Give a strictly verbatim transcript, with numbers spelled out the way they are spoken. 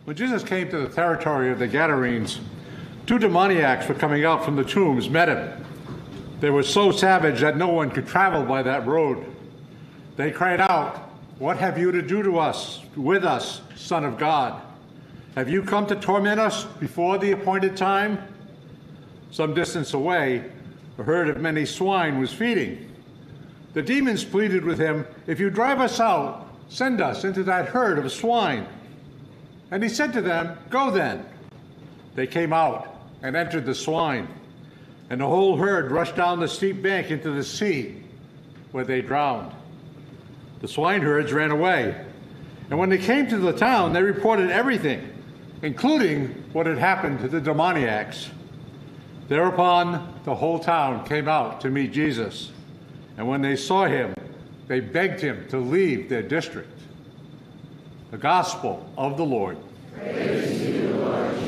When Jesus came to the territory of the Gadarenes, two demoniacs were coming out from the tombs, met him. They were so savage that no one could travel by that road. They cried out, "What have you to do to us, with us, Son of God? Have you come to torment us before the appointed time?" Some distance away, a herd of many swine was feeding. The demons pleaded with him, "If you drive us out, send us into that herd of swine." And he said to them, "Go then." They came out and entered the swine, and the whole herd rushed down the steep bank into the sea, where they drowned. The swineherds ran away, and when they came to the town, they reported everything, including what had happened to the demoniacs. Thereupon, the whole town came out to meet Jesus, and when they saw him, they begged him to leave their district. The Gospel of the Lord. Praise to you, Lord.